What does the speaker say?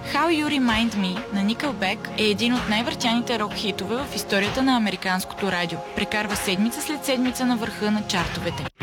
How You Remind Me на Nickelback е един от най-въртяните рок-хитове в историята на американското радио. Прекарва седмица след седмица на върха на чартовете.